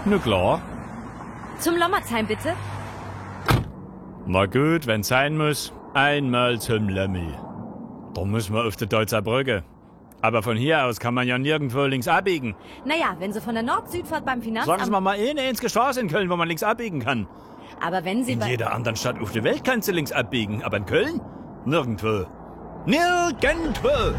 Na klar. Zum Lommerzheim, bitte. Na gut, wenn's sein muss, einmal zum Lömmel. Da muss man auf die Deutzer Brücke. Aber von hier aus kann man ja nirgendwo links abbiegen. Naja, wenn Sie von der Nord-Süd-Fahrt beim Finanzamt... Sagen Sie mir mal eine einzige Straße in Köln, wo man links abbiegen kann. Aber wenn Sie In bei... jeder anderen Stadt auf der Welt kannst du links abbiegen, aber in Köln? Nirgendwo. Nirgendwo!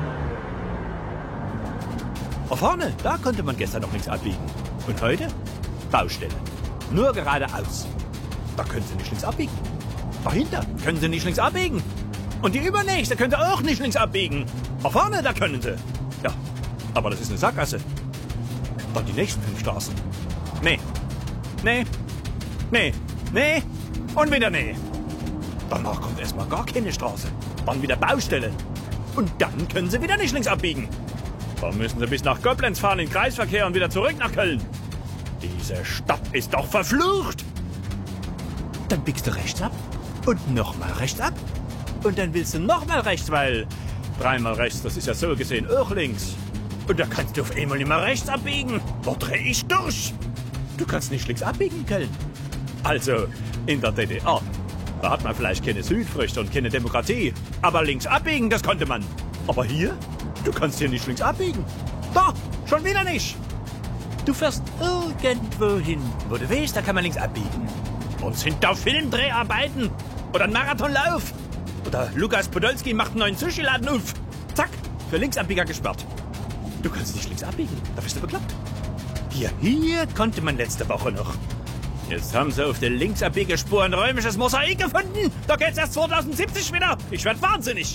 Da vorne, da konnte man gestern noch links abbiegen. Und heute? Baustelle. Nur geradeaus. Da können Sie nicht links abbiegen. Dahinter können Sie nicht links abbiegen. Und die übernächste könnte auch nicht links abbiegen. Da vorne, da können Sie. Ja, aber das ist eine Sackgasse. Dann die nächsten 5 Straßen. Nee. Nee. Nee. Nee. Und wieder nee. Danach kommt erstmal gar keine Straße. Dann wieder Baustelle. Und dann können Sie wieder nicht links abbiegen. Dann müssen Sie bis nach Koblenz fahren in Kreisverkehr und wieder zurück nach Köln. Diese Stadt ist doch verflucht. Dann biegst du rechts ab und nochmal rechts ab. Und dann willst du nochmal rechts, weil 3-mal rechts, das ist ja so gesehen auch links. Und da kannst du auf einmal nicht mehr rechts abbiegen. Da dreh ich durch. Du kannst nicht links abbiegen in Köln. Also, in der DDR, da hat man vielleicht keine Südfrüchte und keine Demokratie. Aber links abbiegen, das konnte man. Aber hier, du kannst hier nicht links abbiegen. Da, schon wieder nicht. Du fährst irgendwo hin, wo du weißt, da kann man links abbiegen. Und sind da Filmdreharbeiten oder ein Marathonlauf. Oder Lukas Podolski macht einen neuen Sushi-Laden auf. Zack, für Linksabbieger gesperrt. Du kannst nicht links abbiegen, da bist du bekloppt. Hier konnte man letzte Woche noch. Jetzt haben sie auf der Linksabbiegerspur ein räumliches Mosaik gefunden. Da geht's erst 2070 wieder. Ich werd wahnsinnig.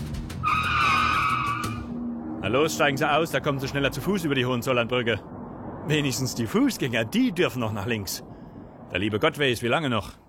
Na los, steigen Sie aus, da kommen Sie schneller zu Fuß über die Hohenzollernbrücke. Wenigstens die Fußgänger, die dürfen noch nach links. Der liebe Gott weiß, wie lange noch.